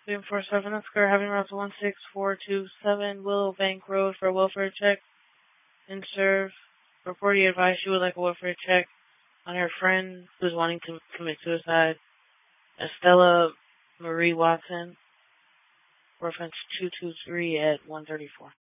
Being 47 Oscar, having route to 16427 Willow Bank Road for a welfare check. In serve. Report you advised she would like a welfare check on her friend who's wanting to commit suicide. Estella Marie Watson. Reference 223 at 134.